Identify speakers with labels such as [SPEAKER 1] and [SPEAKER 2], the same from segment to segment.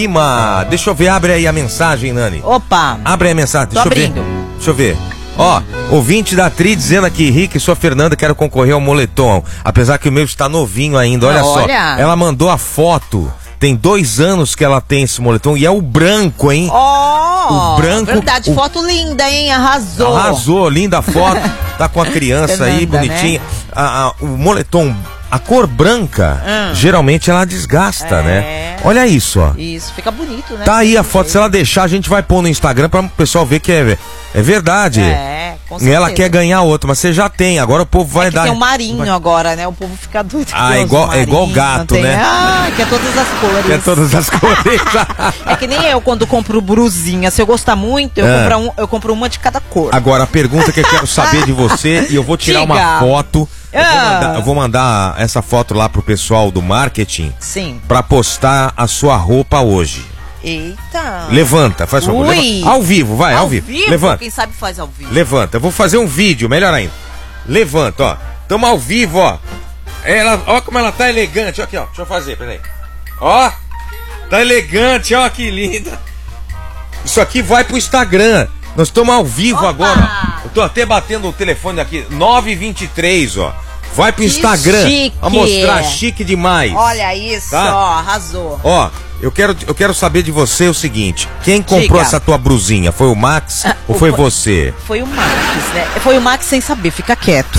[SPEAKER 1] Deixa eu ver, abre aí a mensagem, Nani.
[SPEAKER 2] Opa.
[SPEAKER 1] Abre aí a mensagem, deixa eu ver. Deixa eu ver. Ó, ouvinte da Tri dizendo aqui, Rick, sou a Fernanda, quero concorrer ao moletom. Apesar que o meu está novinho ainda, olha só. Ela mandou a foto. Tem 2 anos que ela tem esse moletom e é o branco, hein?
[SPEAKER 2] Ó,
[SPEAKER 1] o branco.
[SPEAKER 2] Verdade, foto linda, hein? Arrasou.
[SPEAKER 1] Arrasou, linda a foto. Tá com a criança Fernanda, aí, bonitinha. Né? O moletom, a cor branca, geralmente ela desgasta, né? Olha isso, ó.
[SPEAKER 2] Isso, fica bonito, né?
[SPEAKER 1] Tá aí a foto, se ela deixar, a gente vai pôr no Instagram para o pessoal ver que é verdade.
[SPEAKER 2] Com certeza.
[SPEAKER 1] Ela quer ganhar outra, mas você já tem, agora o povo vai dar.
[SPEAKER 2] Tem um marinho agora, né? O povo fica doido.
[SPEAKER 1] É igual gato, né?
[SPEAKER 2] Quer todas as cores.
[SPEAKER 1] Quer todas as cores.
[SPEAKER 2] É que nem eu quando compro brusinha. Se eu gostar muito, eu compro uma de cada cor.
[SPEAKER 1] Agora, a pergunta que eu quero saber de você, e eu vou tirar uma foto. Eu vou mandar essa foto lá pro pessoal do marketing.
[SPEAKER 2] Sim.
[SPEAKER 1] Pra postar a sua roupa hoje.
[SPEAKER 2] Eita.
[SPEAKER 1] Levanta, faz favor. Ao vivo, vai, ao vivo. Levanta.
[SPEAKER 2] Quem sabe faz ao vivo.
[SPEAKER 1] Levanta, eu vou fazer um vídeo, melhor ainda. Levanta, ó. Tamo ao vivo, ó. Ó como ela tá elegante, ó aqui, ó. Deixa eu fazer, peraí. Ó, tá elegante, ó que linda. Isso aqui vai pro Instagram. Nós estamos ao vivo agora. Eu tô até batendo o telefone aqui. 9h23, ó. Vai pro Instagram.
[SPEAKER 2] Chique.
[SPEAKER 1] Pra mostrar, chique demais.
[SPEAKER 2] Olha isso,
[SPEAKER 1] tá?
[SPEAKER 2] Ó, arrasou.
[SPEAKER 1] Ó, eu quero saber de você o seguinte. Quem comprou essa tua brusinha? Foi o Max ou foi você?
[SPEAKER 2] Foi o Max, né? Foi o Max sem saber, fica quieto.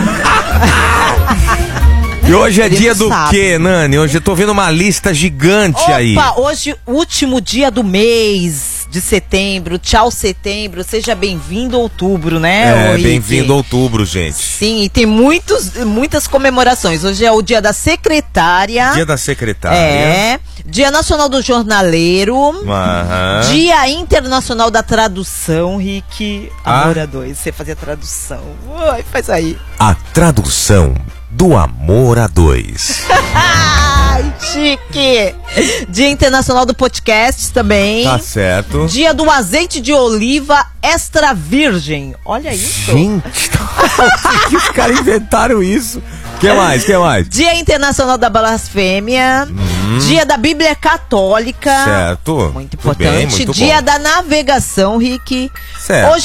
[SPEAKER 1] E hoje é dia do quê, Nani? Hoje eu tô vendo uma lista gigante aí.
[SPEAKER 2] Hoje, último dia do mês de setembro. Tchau, setembro. Seja bem-vindo outubro, né?
[SPEAKER 1] Bem-vindo outubro, gente.
[SPEAKER 2] Sim, e tem muitas comemorações. Hoje é o dia da secretária.
[SPEAKER 1] Dia da secretária.
[SPEAKER 2] Dia Nacional do Jornaleiro. Dia Internacional da Tradução, Rick. Amor a dois. Você fazia tradução. Faz aí.
[SPEAKER 1] A tradução do Amor a Dois.
[SPEAKER 2] Chique! Dia Internacional do Podcast também.
[SPEAKER 1] Tá certo.
[SPEAKER 2] Dia do azeite de oliva extra virgem. Olha isso.
[SPEAKER 1] Gente, que os caras inventaram isso. Que mais?
[SPEAKER 2] Dia Internacional da Blasfêmia. Dia da Bíblia Católica.
[SPEAKER 1] Certo.
[SPEAKER 2] Muito importante.
[SPEAKER 1] Muito
[SPEAKER 2] Dia
[SPEAKER 1] bom.
[SPEAKER 2] da Navegação, Rick.
[SPEAKER 1] Certo.
[SPEAKER 2] Hoje